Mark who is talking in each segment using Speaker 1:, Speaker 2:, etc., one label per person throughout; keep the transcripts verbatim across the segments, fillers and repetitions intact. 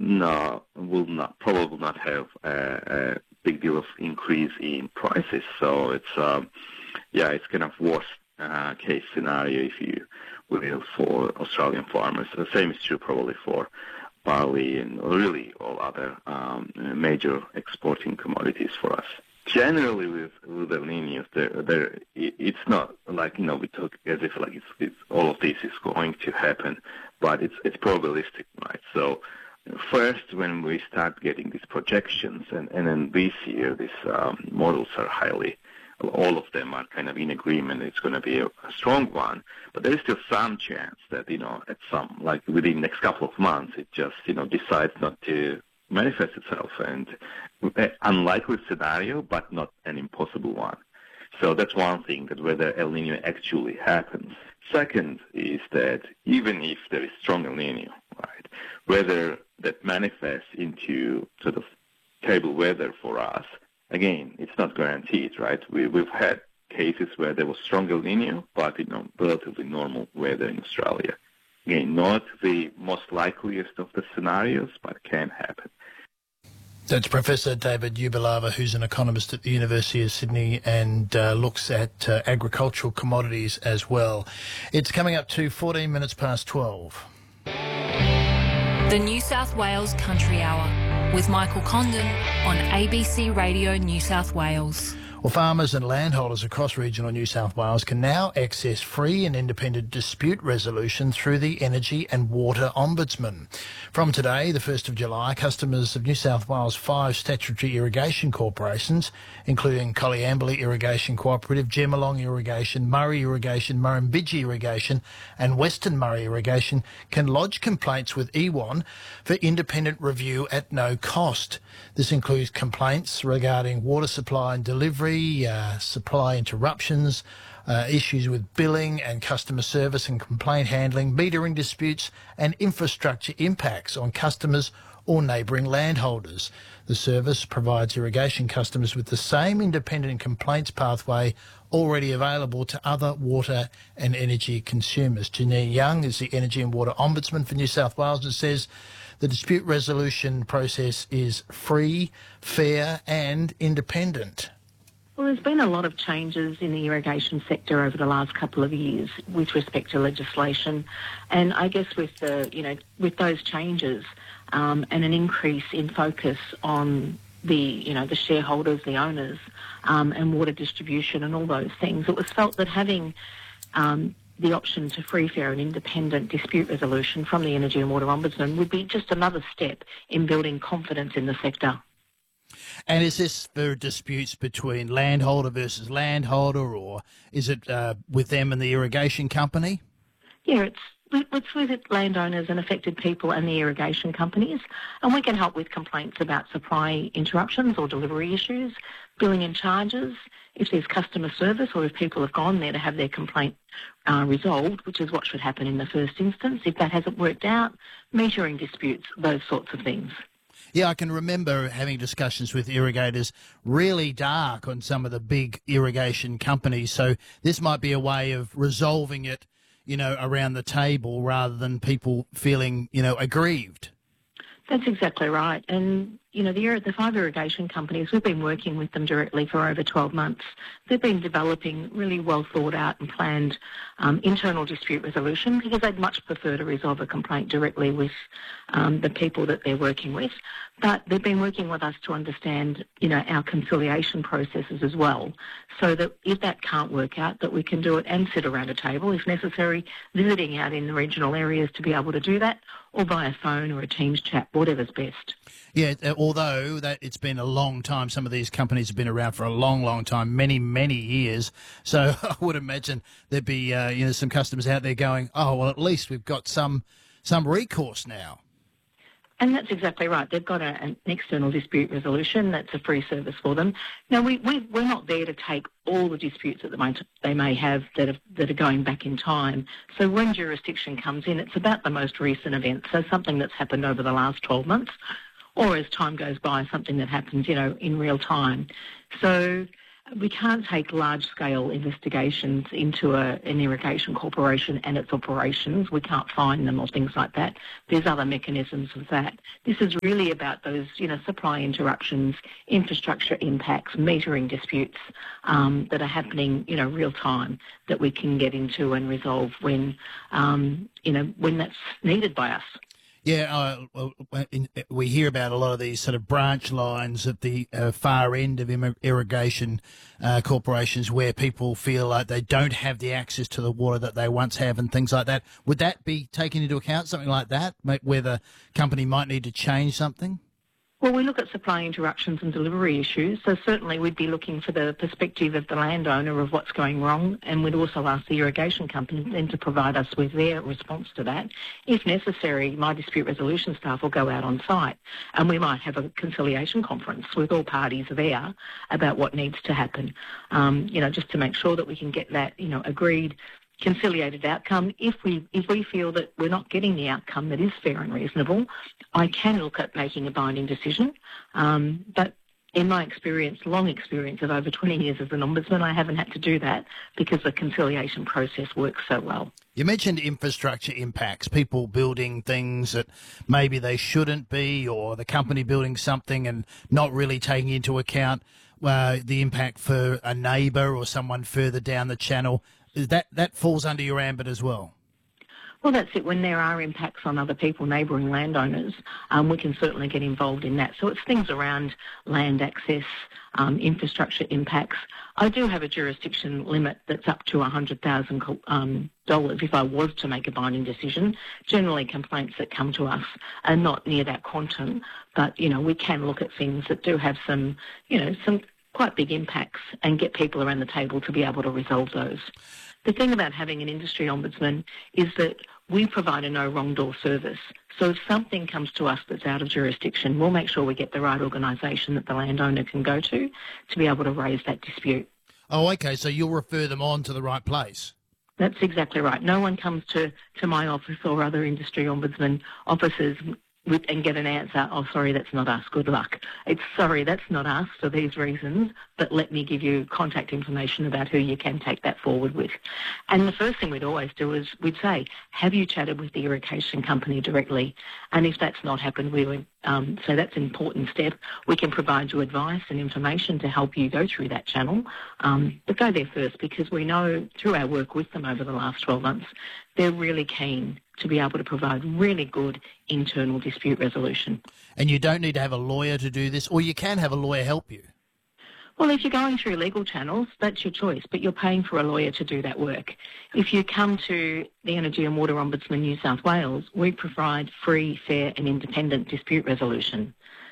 Speaker 1: no, will not probably not have a, a big deal of increase in prices. So it's um, yeah, it's kind of worst uh, case scenario, if you will, for Australian farmers. The same is true probably for barley and really all other um, major exporting commodities for us. Generally, with, with El Niño, there, there, it's not like, you know, we talk as if like it's, it's all of this is going to happen, but it's it's probabilistic, right? So first, when we start getting these projections, and, and then this year, these um, models are highly, all of them are kind of in agreement. It's going to be a, a strong one, but there is still some chance that, you know, at some, like within the next couple of months, it just, you know, decides not to manifest itself, and an unlikely scenario, but not an impossible one. So that's one thing, that whether El Niño actually happens. Second is that even if there is strong El Niño, right, whether that manifests into sort of table weather for us, again, it's not guaranteed, right? We, we've had cases where there was strong El Niño, but, you know, relatively normal weather in Australia. Again, not the most likeliest of the scenarios, but can happen.
Speaker 2: That's Professor David Ubalava, who's an economist at the University of Sydney and uh, looks at uh, agricultural commodities as well. It's coming up to fourteen minutes past twelve.
Speaker 3: The New South Wales Country Hour with Michael Condon on A B C Radio New South Wales.
Speaker 2: Well, farmers and landholders across regional New South Wales can now access free and independent dispute resolution through the Energy and Water Ombudsman. From today, the first of July, customers of New South Wales' five statutory irrigation corporations, including Coleambally Irrigation Cooperative, Gemalong Irrigation, Murray Irrigation, Murrumbidgee Irrigation and Western Murray Irrigation, can lodge complaints with E W O N for independent review at no cost. This includes complaints regarding water supply and delivery, uh, supply interruptions, uh, issues with billing and customer service and complaint handling, metering disputes and infrastructure impacts on customers or neighbouring landholders. The service provides irrigation customers with the same independent complaints pathway already available to other water and energy consumers. Janine Young is the Energy and Water Ombudsman for New South Wales and says the dispute resolution process is free, fair and independent.
Speaker 4: Well, there's been a lot of changes in the irrigation sector over the last couple of years with respect to legislation, and I guess with the, you know, with those changes um, and an increase in focus on the, you know, the shareholders, the owners, um, and water distribution and all those things, it was felt that having um, the option to free, fair and independent dispute resolution from the Energy and Water Ombudsman would be just another step in building confidence in the sector.
Speaker 2: And is this for disputes between landholder versus landholder, or is it uh, with them and the irrigation company?
Speaker 4: Yeah, it's it's with landowners and affected people and the irrigation companies, and we can help with complaints about supply interruptions or delivery issues, billing and charges, if there's customer service or if people have gone there to have their complaint uh, resolved, which is what should happen in the first instance. If that hasn't worked out, metering disputes, those sorts of things.
Speaker 2: Yeah, I can remember having discussions with irrigators really dark on some of the big irrigation companies. So this might be a way of resolving it, you know, around the table rather than people feeling, you know, aggrieved.
Speaker 4: That's exactly right. And, you know, the, the five irrigation companies, we've been working with them directly for over twelve months. They've been developing really well thought out and planned um, internal dispute resolution because they'd much prefer to resolve a complaint directly with um, the people that they're working with. But they've been working with us to understand, you know, our conciliation processes as well, so that if that can't work out, that we can do it and sit around a table, if necessary, visiting out in the regional areas to be able to do that, or via phone or a Teams chat, whatever's best.
Speaker 2: Yeah, although that it's been a long time, some of these companies have been around for a long, long time, many, many years. So I would imagine there'd be, uh, you know, some customers out there going, oh, well, at least we've got some some recourse now.
Speaker 4: And that's exactly right. They've got a, an external dispute resolution. That's a free service for them. Now, we, we, we're not there to take all the disputes that they may, they may have that, have that are going back in time. So when jurisdiction comes in, it's about the most recent event, so something that's happened over the last twelve months, or as time goes by, something that happens, you know, in real time. So we can't take large-scale investigations into a, an irrigation corporation and its operations. We can't fine them or things like that. There's other mechanisms of that. This is really about those, you know, supply interruptions, infrastructure impacts, metering disputes um, that are happening, you know, real time, that we can get into and resolve when, um, you know, when that's needed by us.
Speaker 2: Yeah, uh, we hear about a lot of these sort of branch lines at the uh, far end of irrigation uh, corporations where people feel like they don't have the access to the water that they once have and things like that. Would that be taken into account, something like that, where the company might need to change something?
Speaker 4: Well, we look at supply interruptions and delivery issues, so certainly we'd be looking for the perspective of the landowner of what's going wrong, and we'd also ask the irrigation company then to provide us with their response to that. If necessary, my dispute resolution staff will go out on site, and we might have a conciliation conference with all parties there about what needs to happen, um, you know, just to make sure that we can get that, you know, agreed conciliated outcome. If we if we feel that we're not getting the outcome that is fair and reasonable, I can look at making a binding decision. Um, but in my experience, long experience of over twenty years as an ombudsman, I haven't had to do that because the conciliation process works so well.
Speaker 2: You mentioned infrastructure impacts, people building things that maybe they shouldn't be, or the company building something and not really taking into account uh, the impact for a neighbour or someone further down the channel. That that falls under your ambit as well?
Speaker 4: Well, that's it. When there are impacts on other people, neighbouring landowners, um, we can certainly get involved in that. So it's things around land access, um, infrastructure impacts. I do have a jurisdiction limit that's up to one hundred thousand dollars um, dollars if I was to make a binding decision. Generally, complaints that come to us are not near that quantum, but, you know, we can look at things that do have some, you know, some quite big impacts and get people around the table to be able to resolve those. The thing about having an industry ombudsman is that we provide a no wrong door service. So if something comes to us that's out of jurisdiction, we'll make sure we get the right organisation that the landowner can go to to be able to raise that dispute.
Speaker 2: Oh, okay, so you'll refer them on to the right place.
Speaker 4: That's exactly right. No one comes to, to my office or other industry ombudsman offices with, and get an answer, oh, sorry, that's not us, good luck. It's, sorry, that's not us for these reasons, but let me give you contact information about who you can take that forward with. And the first thing we'd always do is we'd say, have you chatted with the irrigation company directly? And if that's not happened, we would um, so that's an important step. We can provide you advice and information to help you go through that channel, um, but go there first, because we know through our work with them over the last twelve months, they're really keen to be able to provide really good internal dispute resolution.
Speaker 2: And you don't need to have a lawyer to do this, or you can have a lawyer help you?
Speaker 4: Well, if you're going through legal channels, that's your choice, but you're paying for a lawyer to do that work. If you come to the Energy and Water Ombudsman New South Wales, we provide free, fair and independent dispute resolution.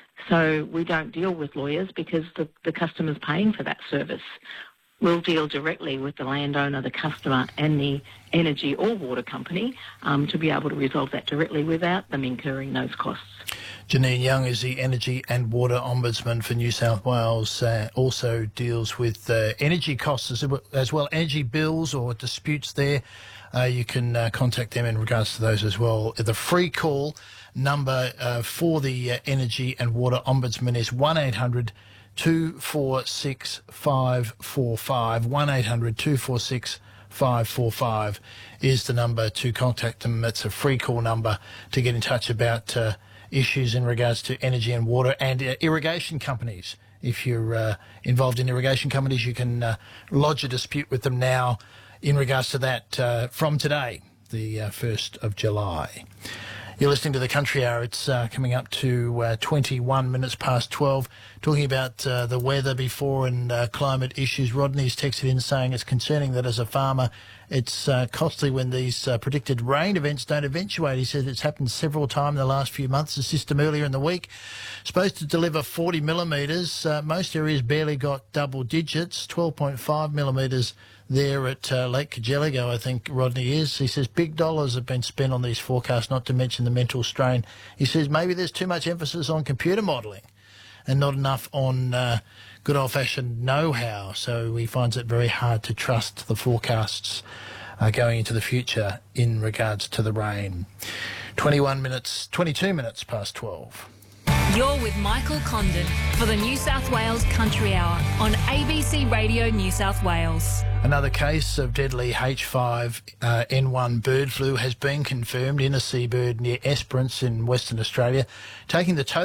Speaker 4: So we don't deal with lawyers because the, the customer's paying for that service. We'll deal directly with the landowner, the customer and the energy or water company um, to be able to resolve that directly without them incurring those costs.
Speaker 2: Janine Young is the Energy and Water Ombudsman for New South Wales, uh, also deals with uh, energy costs as, as well, energy bills or disputes there. Uh, you can uh, contact them in regards to those as well. The free call number uh, for the uh, Energy and Water Ombudsman is one eight hundred two four six five four five. one eight hundred two four six five four five is the number to contact them. It's a free call number to get in touch about uh, issues in regards to energy and water and uh, irrigation companies. If you're uh, involved in irrigation companies, you can uh, lodge a dispute with them now in regards to that uh, from today, the uh, first of July. You're listening to The Country Hour. It's uh, coming up to uh, twenty-one minutes past twelve, talking about uh, the weather before and uh, climate issues. Rodney's texted in saying it's concerning that as a farmer it's uh, costly when these uh, predicted rain events don't eventuate. He says it's happened several times in the last few months. The system earlier in the week supposed to deliver forty millimetres. Uh, most areas barely got double digits, twelve point five millimetres there at uh, Lake Cargelligo, I think Rodney is. He says big dollars have been spent on these forecasts, not to mention the mental strain. He says maybe there's too much emphasis on computer modelling and not enough on uh, good old-fashioned know-how. So he finds it very hard to trust the forecasts uh, going into the future in regards to the rain. twenty-one minutes, twenty-two minutes past twelve.
Speaker 3: You're with Michael Condon for the New South Wales Country Hour on A B C Radio New South Wales.
Speaker 2: Another case of deadly H five N one bird flu has been confirmed in a seabird near Esperance in Western Australia, taking the total